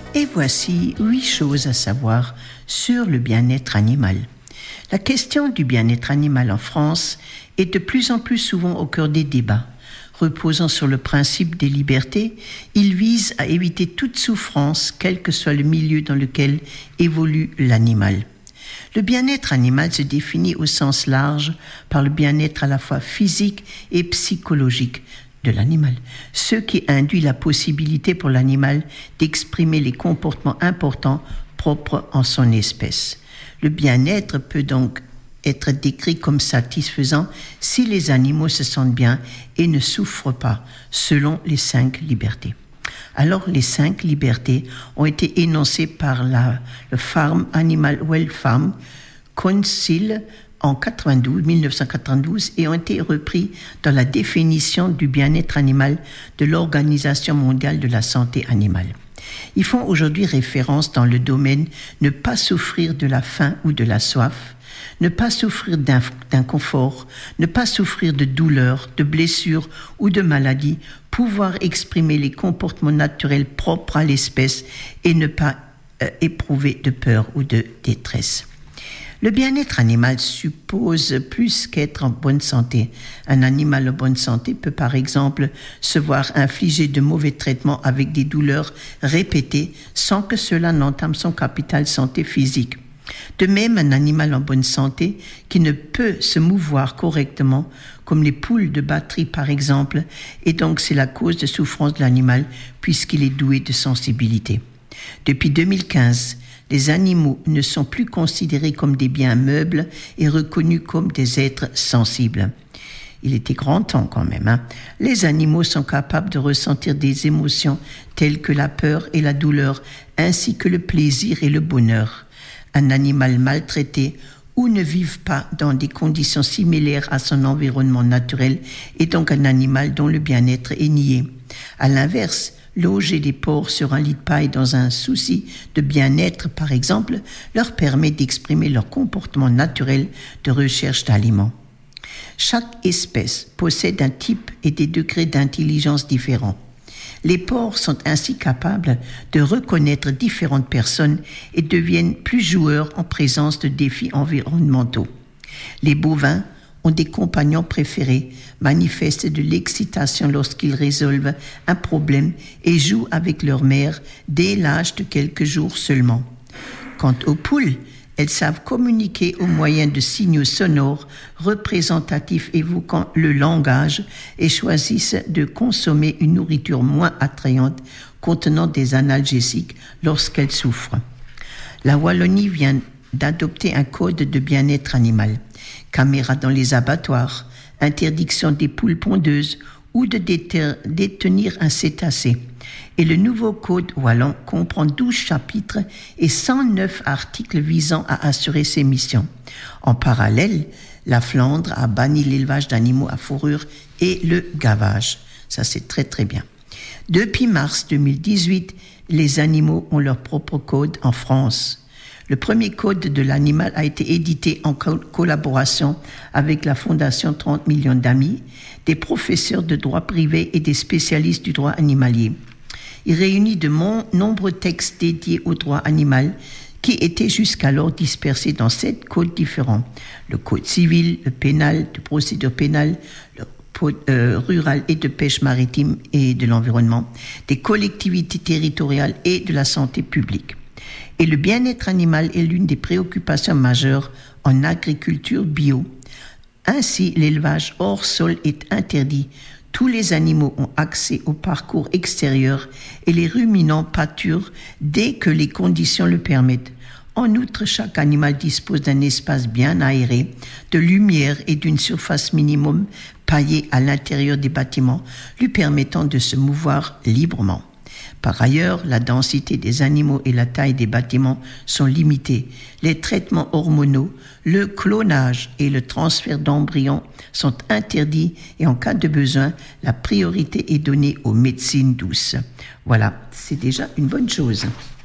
Et voici 8 choses à savoir sur le bien-être animal. La question du bien-être animal en France est de plus en plus souvent au cœur des débats. Reposant sur le principe des libertés, il vise à éviter toute souffrance, quel que soit le milieu dans lequel évolue l'animal. Le bien-être animal se définit au sens large par le bien-être à la fois physique et psychologique de l'animal, ce qui induit la possibilité pour l'animal d'exprimer les comportements importants propres en son espèce. Le bien-être peut donc être décrit comme satisfaisant si les animaux se sentent bien et ne souffrent pas, selon les 5 libertés. Alors, les 5 libertés ont été énoncées par le Farm Animal Welfare Council en 1992 et ont été repris dans la définition du bien-être animal de l'Organisation mondiale de la santé animale. Ils font aujourd'hui référence dans le domaine ne pas souffrir de la faim ou de la soif, ne pas souffrir d'inconfort, ne pas souffrir de douleur, de blessures ou de maladies, pouvoir exprimer les comportements naturels propres à l'espèce et ne pas éprouver de peur ou de détresse. Le bien-être animal suppose plus qu'être en bonne santé. Un animal en bonne santé peut par exemple se voir infliger de mauvais traitements avec des douleurs répétées sans que cela n'entame son capital santé physique. De même, un animal en bonne santé qui ne peut se mouvoir correctement, comme les poules de batterie par exemple, et donc c'est la cause de souffrance de l'animal puisqu'il est doué de sensibilité. Depuis 2015, les animaux ne sont plus considérés comme des biens meubles et reconnus comme des êtres sensibles. Il était grand temps quand même. Les animaux sont capables de ressentir des émotions telles que la peur et la douleur, ainsi que le plaisir et le bonheur. Un animal maltraité ou ne vit pas dans des conditions similaires à son environnement naturel est donc un animal dont le bien-être est nié. À l'inverse, loger des porcs sur un lit de paille dans un souci de bien-être, par exemple, leur permet d'exprimer leur comportement naturel de recherche d'aliments. Chaque espèce possède un type et des degrés d'intelligence différents. Les porcs sont ainsi capables de reconnaître différentes personnes et deviennent plus joueurs en présence de défis environnementaux. Les bovins ont des compagnons préférés, manifestent de l'excitation lorsqu'ils résolvent un problème et jouent avec leur mère dès l'âge de quelques jours seulement. Quant aux poules, elles savent communiquer au moyen de signaux sonores représentatifs évoquant le langage et choisissent de consommer une nourriture moins attrayante contenant des analgésiques lorsqu'elles souffrent. La Wallonie vient d'adopter un code de bien-être animal. Caméras dans les abattoirs, interdiction des poules pondeuses ou de détenir un cétacé. Et le nouveau code wallon comprend 12 chapitres et 109 articles visant à assurer ces missions. En parallèle, la Flandre a banni l'élevage d'animaux à fourrure et le gavage. Ça, c'est très très bien. Depuis mars 2018, les animaux ont leur propre code en France. Le premier code de l'animal a été édité en collaboration avec la Fondation 30 millions d'amis, des professeurs de droit privé et des spécialistes du droit animalier. Il réunit de nombreux textes dédiés au droit animal qui étaient jusqu'alors dispersés dans 7 codes différents. Le code civil, le pénal, de procédure pénale, le code rural et de pêche maritime et de l'environnement, des collectivités territoriales et de la santé publique. Et le bien-être animal est l'une des préoccupations majeures en agriculture bio. Ainsi, l'élevage hors sol est interdit. Tous les animaux ont accès au parcours extérieur et les ruminants pâturent dès que les conditions le permettent. En outre, chaque animal dispose d'un espace bien aéré, de lumière et d'une surface minimum paillée à l'intérieur des bâtiments, lui permettant de se mouvoir librement. Par ailleurs, la densité des animaux et la taille des bâtiments sont limitées. Les traitements hormonaux, le clonage et le transfert d'embryons sont interdits et en cas de besoin, la priorité est donnée aux médecines douces. Voilà, c'est déjà une bonne chose.